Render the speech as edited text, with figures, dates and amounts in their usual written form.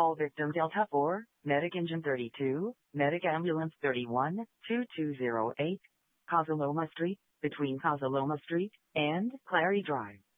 Call victim Delta 4, Medic Engine 32, Medic Ambulance 31, 2208, Cazaloma Street, between Cazaloma Street and Clary Drive.